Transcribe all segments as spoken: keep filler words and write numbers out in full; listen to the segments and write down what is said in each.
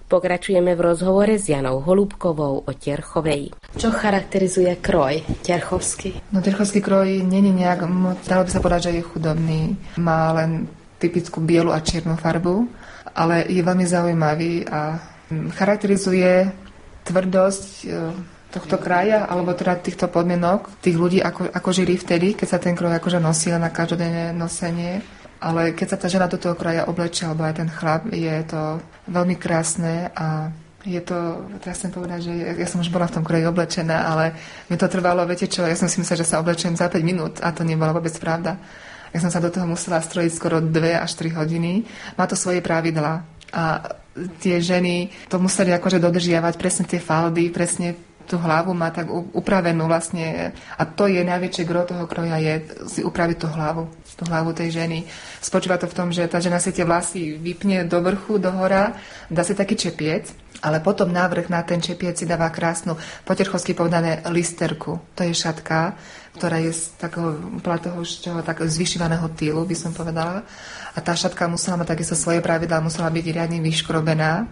Pokračujeme v rozhovore s Janou Holúbkovou o Terchovej. Čo charakterizuje kroj terchovský? No terchovský kroj nie je nejak, dalo by sa povedať, že je chudobný. Má len typickú bielu a čiernu farbu, ale je veľmi zaujímavý a charakterizuje tvrdosť tohto kraja, alebo teda týchto podmienok, tých ľudí, ako, ako žili vtedy, keď sa ten kroj akože nosil na každodenné nosenie. Ale keď sa tá žena do toho kraja oblečie, alebo aj ten chlap, je to veľmi krásne a je to, teraz chcem povedať, že ja som už bola v tom kraji oblečená, ale mi to trvalo, viete čo, ja som si myslela, že sa oblečujem za päť minút a to nebola vôbec pravda. Ja som sa do toho musela strojiť skoro dve až tri hodiny. Má to svoje pravidlá a tie ženy to museli akože dodržiavať, presne tie faldy, presne tú hlavu má tak upravenú vlastne a to je najväčšie gro toho kroja, je si upraviť tú hlavu, tú hlavu tej ženy. Spočíva to v tom, že tá žena si tie vlasy vypne do vrchu, do hora, dá si taký čepiec, ale potom návrh na ten čepiec si dáva krásnu, po terchovsky povedané, listerku. To je šatka, ktorá je z takého toho, čoho, tak zvyšovaného týlu, by som povedala. A tá šatka musela mať takisto svoje pravidlá, musela byť riadne vyškrobená.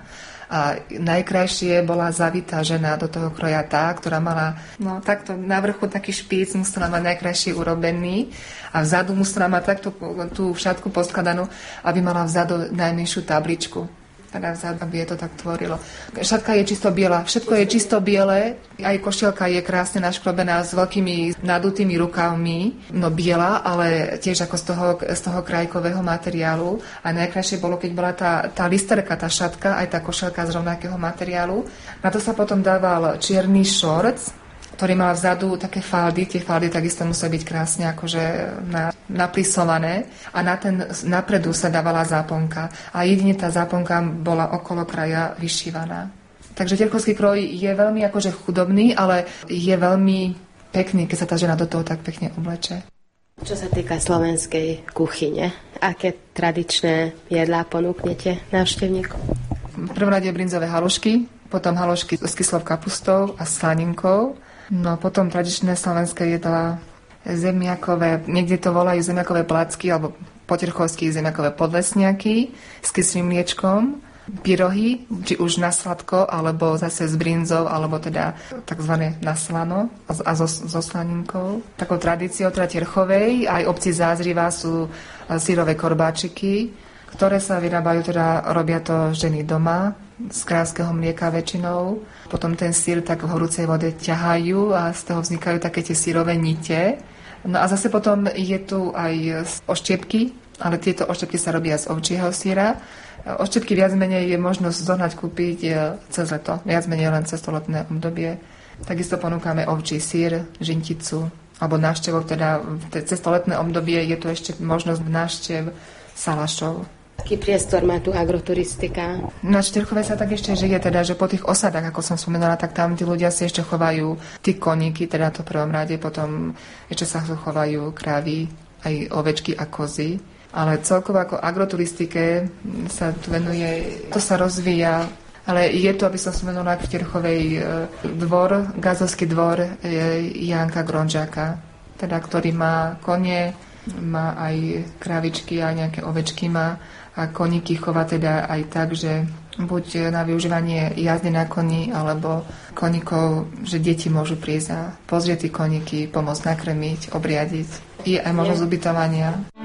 A najkrajšie bola zavitá žena do toho kroja tá, ktorá mala no takto na vrchu taký špíc, musela mať najkrajšie urobený a vzadu musela mať takto tú šatku poskladanú, aby mala vzadu najmenšiu tabličku. Teda vzadu, aby je to tak tvorilo. Šatka je čisto biela, všetko je čisto biele, aj košielka je krásne naškrobená s veľkými nadutými rukavmi, no biela, ale tiež ako z toho, z toho krajkového materiálu. A najkrajšie bolo, keď bola tá, tá listerka, tá šatka, aj tá košielka z rovnakého materiálu. Na to sa potom dával čierny šorc, ktorý mal vzadu také faldy. Tie faldy takisto museli byť krásne akože na, naplisované a na ten napredu sa dávala záponka a jedine tá záponka bola okolo kraja vyšívaná. Takže terchovský kroj je veľmi akože chudobný, ale je veľmi pekný, keď sa tá žena do toho tak pekne obleče. Čo sa týka slovenskej kuchyne, aké tradičné jedlá ponúknete návštevníkom? V prvom rade brinzové halušky, potom halušky s kyslou kapustou a slaninkou. No potom tradičné slovenské jedlá, zemiakové, niekde to volajú zemiakové placky, alebo po terchovsky zemiakové podlesňaky s kyslým mliečkom, pyrohy, či už na sladko, alebo zase s brinzou, alebo teda takzvané na slano a so, so slaninkou. Takou tradíciou teda terchovej, aj obci Zázriva sú sírové korbáčiky, ktoré sa vyrábajú, teda robia to ženy doma, z kráľovského mlieka väčšinou. Potom ten sír tak v horúcej vode ťahajú a z toho vznikajú také tie sírové nite. No a zase potom je tu aj oštiepky, ale tieto oštiepky sa robia z ovčieho síra. Oštiepky viac menej je možnosť zohnať, kúpiť cez leto, viac menej len cez to letné obdobie. Takisto ponúkame ovčí sír, žinticu, alebo návštevok, teda cez to letné obdobie je tu ešte možnosť návštev salašov. Aký priestor má tu agroturistika? Na Terchove sa tak ešte žije, teda, že po tých osadách, ako som spomenula, tak tam tí ľudia si ešte chovajú tí koníky, teda to v prvom rade, potom ešte sa chovajú krávy, aj ovečky a kozy. Ale celkovo ako agroturistike sa tu venuje, to sa rozvíja, ale je to, aby som spomenula, v Terchovej dvor, Gazovský dvor Janka Gronžáka, teda, ktorý má konie, má aj krávičky a nejaké ovečky má a koníky chová teda aj tak, že buď na využívanie jazdy na koni, alebo koníkov, že deti môžu prísť a pozrieť tí koníky, pomôcť nakrmiť, obriadiť. Je aj možnosť ubytovania.